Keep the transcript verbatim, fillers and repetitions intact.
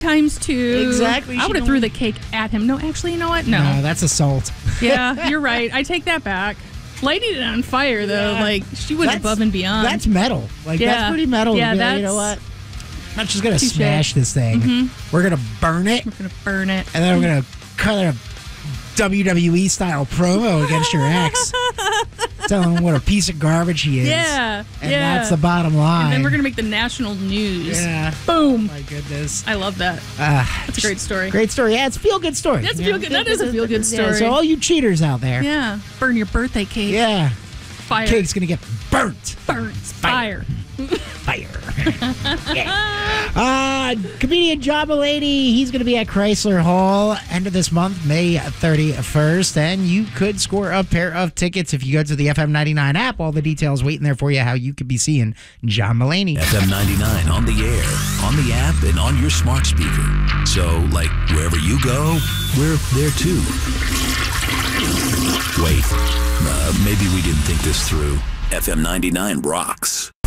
times two. Exactly. I She would have don't- threw the cake at him. No, actually, you know what? No. No, that's assault. Yeah, you're right. I take that back. Lighting it on fire, though, Yeah. like, she went That's- above and beyond. That's metal. Like, Yeah. that's pretty metal. Yeah, to be like, you know that's- what? I'm not just going to Touche. smash this thing. Mm-hmm. We're going to burn it, We're going to burn it. and then we're going to cut a W W E style promo against your ex, telling him what a piece of garbage he is. Yeah, And yeah. that's the bottom line. And then we're going to make the national news. Yeah. Boom. My goodness. I love that. Uh, That's a great story. Great story. Yeah, it's a feel good story. That's a You know, feel-good- that is a feel-good Yeah, story. so all you cheaters out there. Yeah. Burn your birthday cake. Yeah. Fire. Cake's going to get burnt. Burnt. Fire. Fire. yeah. Uh, comedian John Mulaney, he's going to be at Chrysler Hall end of this month, May thirty-first, and you could score a pair of tickets if you go to the F M ninety-nine app. All the details waiting there for you, how you could be seeing John Mulaney. F M ninety-nine on the air, on the app, and on your smart speaker. So, like, wherever you go, we're there too. Wait, uh, maybe we didn't think this through. F M ninety-nine rocks.